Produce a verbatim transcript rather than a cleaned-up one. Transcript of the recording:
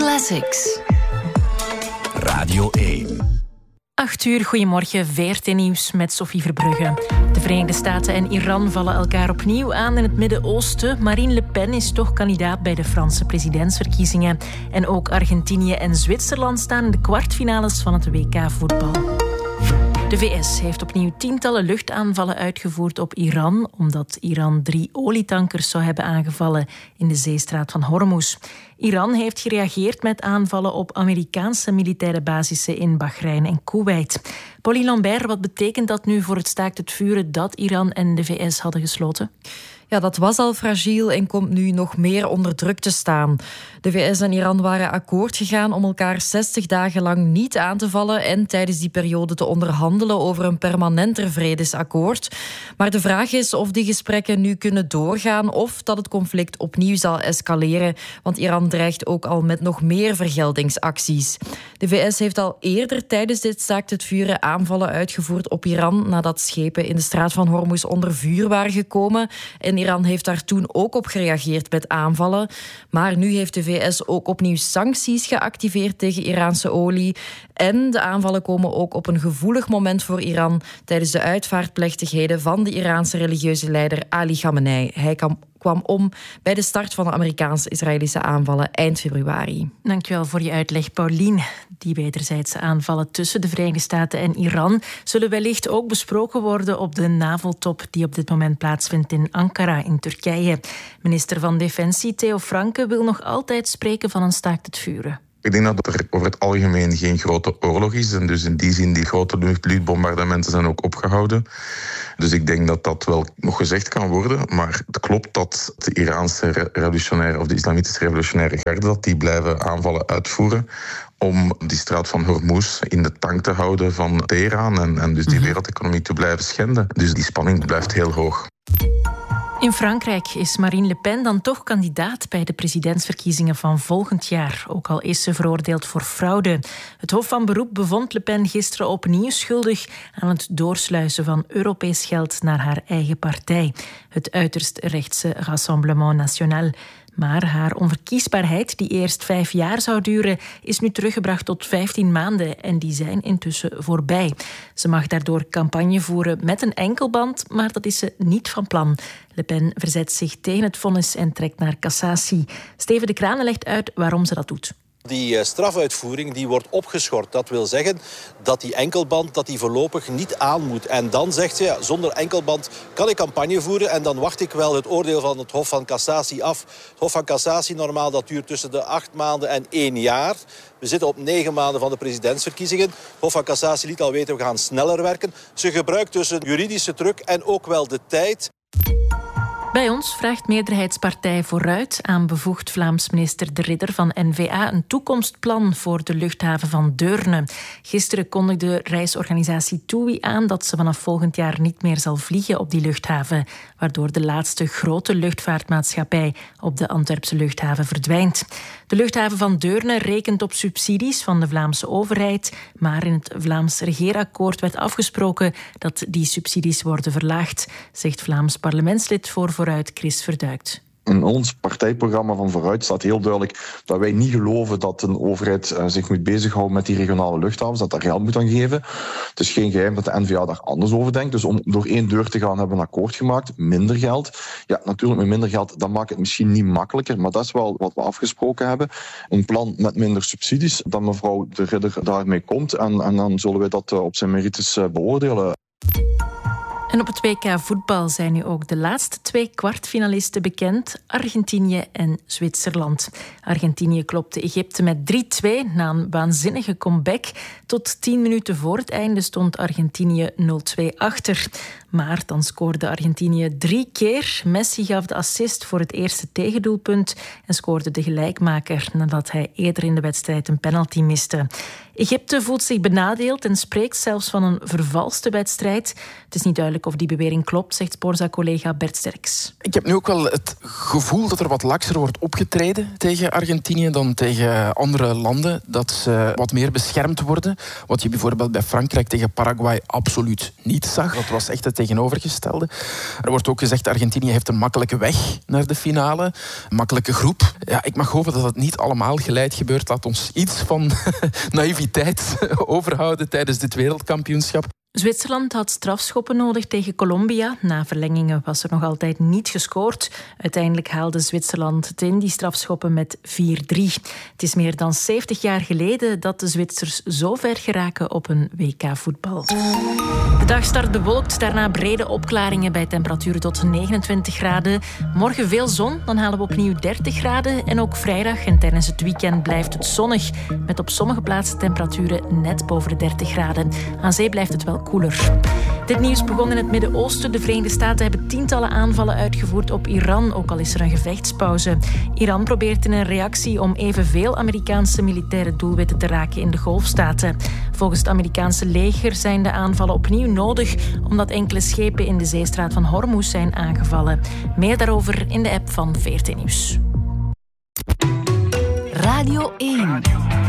Classics. Radio één. Acht uur, goedemorgen, V R T Nieuws met Sophie Verbrugge. De Verenigde Staten en Iran vallen elkaar opnieuw aan in het Midden-Oosten. Marine Le Pen is toch kandidaat bij de Franse presidentsverkiezingen. En ook Argentinië en Zwitserland staan in de kwartfinales van het W K voetbal. De V S heeft opnieuw tientallen luchtaanvallen uitgevoerd op Iran, omdat Iran drie olietankers zou hebben aangevallen in de zeestraat van Hormuz. Iran heeft gereageerd met aanvallen op Amerikaanse militaire basissen in Bahrein en Kuwait. Pauline Lambert, wat betekent dat nu voor het staakt het vuren dat Iran en de V S hadden gesloten? Ja, dat was al fragiel en komt nu nog meer onder druk te staan. De V S en Iran waren akkoord gegaan om elkaar zestig dagen lang niet aan te vallen en tijdens die periode te onderhandelen over een permanenter vredesakkoord. Maar de vraag is of die gesprekken nu kunnen doorgaan of dat het conflict opnieuw zal escaleren, want Iran dreigt ook al met nog meer vergeldingsacties. De V S heeft al eerder tijdens dit staakt het vuren aanvallen uitgevoerd op Iran nadat schepen in de straat van Hormuz onder vuur waren gekomen. En Iran heeft daar toen ook op gereageerd met aanvallen. Maar nu heeft de V S ook opnieuw sancties geactiveerd tegen Iraanse olie. En de aanvallen komen ook op een gevoelig moment voor Iran tijdens de uitvaartplechtigheden van de Iraanse religieuze leider Ali Khamenei. Hij kwam kwam om bij de start van de Amerikaans-Israëlische aanvallen eind februari. Dankjewel voor je uitleg, Pauline. Die wederzijdse aanvallen tussen de Verenigde Staten en Iran zullen wellicht ook besproken worden op de NAVO-top die op dit moment plaatsvindt in Ankara in Turkije. Minister van Defensie Theo Franke wil nog altijd spreken van een staakt het vuren. Ik denk dat er over het algemeen geen grote oorlog is. En dus in die zin, die grote luchtbombardementen zijn ook opgehouden. Dus ik denk dat dat wel nog gezegd kan worden. Maar het klopt dat de Iraanse revolutionaire of de Islamitische revolutionaire garde, dat die blijven aanvallen uitvoeren om die straat van Hormuz in de tang te houden van Teheran en, en dus die wereldeconomie te blijven schenden. Dus die spanning blijft heel hoog. In Frankrijk is Marine Le Pen dan toch kandidaat bij de presidentsverkiezingen van volgend jaar, ook al is ze veroordeeld voor fraude. Het Hof van Beroep bevond Le Pen gisteren opnieuw schuldig aan het doorsluizen van Europees geld naar haar eigen partij, het uiterst rechtse Rassemblement National. Maar haar onverkiesbaarheid, die eerst vijf jaar zou duren, is nu teruggebracht tot vijftien maanden en die zijn intussen voorbij. Ze mag daardoor campagne voeren met een enkelband, maar dat is ze niet van plan. Le Pen verzet zich tegen het vonnis en trekt naar cassatie. Steven de Kranen legt uit waarom ze dat doet. Die strafuitvoering die wordt opgeschort. Dat wil zeggen dat die enkelband dat die voorlopig niet aan moet. En dan zegt ze, ja, zonder enkelband kan ik campagne voeren en dan wacht ik wel het oordeel van het Hof van Cassatie af. Het Hof van Cassatie normaal dat duurt tussen de acht maanden en één jaar. We zitten op negen maanden van de presidentsverkiezingen. Het Hof van Cassatie liet al weten, we gaan sneller werken. Ze gebruikt dus een juridische truc en ook wel de tijd. Bij ons vraagt meerderheidspartij Vooruit aan bevoegd Vlaams minister De Ridder van N V A een toekomstplan voor de luchthaven van Deurne. Gisteren kondigde reisorganisatie TUI aan dat ze vanaf volgend jaar niet meer zal vliegen op die luchthaven, waardoor de laatste grote luchtvaartmaatschappij op de Antwerpse luchthaven verdwijnt. De luchthaven van Deurne rekent op subsidies van de Vlaamse overheid, maar in het Vlaams regeerakkoord werd afgesproken dat die subsidies worden verlaagd, zegt Vlaams parlementslid voor Vooruit Chris Verduikt. In ons partijprogramma van Vooruit staat heel duidelijk dat wij niet geloven dat een overheid uh, zich moet bezighouden met die regionale luchthavens, dat daar geld moet aan geven. Het is geen geheim dat de N V A daar anders over denkt. Dus om door één deur te gaan hebben we een akkoord gemaakt. Minder geld. Ja, natuurlijk met minder geld, dat maakt het misschien niet makkelijker, maar dat is wel wat we afgesproken hebben. Een plan met minder subsidies, dat mevrouw De Ridder daarmee komt. En, en dan zullen wij dat uh, op zijn merites uh, beoordelen. En op het W K voetbal zijn nu ook de laatste twee kwartfinalisten bekend, Argentinië en Zwitserland. Argentinië klopte Egypte met drie twee na een waanzinnige comeback. Tot tien minuten voor het einde stond Argentinië nul twee achter. Maar dan scoorde Argentinië drie keer. Messi gaf de assist voor het eerste tegendoelpunt en scoorde de gelijkmaker nadat hij eerder in de wedstrijd een penalty miste. Egypte voelt zich benadeeld en spreekt zelfs van een vervalste wedstrijd. Het is niet duidelijk duidelijk of die bewering klopt, zegt Sporza-collega Bert Sterks. Ik heb nu ook wel het gevoel dat er wat lakser wordt opgetreden tegen Argentinië dan tegen andere landen. Dat ze wat meer beschermd worden. Wat je bijvoorbeeld bij Frankrijk tegen Paraguay absoluut niet zag. Dat was echt het tegenovergestelde. Er wordt ook gezegd, Argentinië heeft een makkelijke weg naar de finale. Een makkelijke groep. Ja, ik mag hopen dat het niet allemaal geleid gebeurt. Laat ons iets van naïviteit overhouden tijdens dit wereldkampioenschap. Zwitserland had strafschoppen nodig tegen Colombia. Na verlengingen was er nog altijd niet gescoord. Uiteindelijk haalde Zwitserland het in, die strafschoppen, met vier drie. Het is meer dan zeventig jaar geleden dat de Zwitsers zo ver geraken op een W K-voetbal. De dag start bewolkt, daarna brede opklaringen bij temperaturen tot negenentwintig graden. Morgen veel zon, dan halen we opnieuw dertig graden. En ook vrijdag en tijdens het weekend blijft het zonnig. Met op sommige plaatsen temperaturen net boven de dertig graden. Aan zee blijft het wel koeler. Dit nieuws begon in het Midden-Oosten. De Verenigde Staten hebben tientallen aanvallen uitgevoerd op Iran, ook al is er een gevechtspauze. Iran probeert in een reactie om evenveel Amerikaanse militaire doelwitten te raken in de Golfstaten. Volgens het Amerikaanse leger zijn de aanvallen opnieuw nodig, omdat enkele schepen in de zeestraat van Hormuz zijn aangevallen. Meer daarover in de app van V R T Nieuws. Radio één.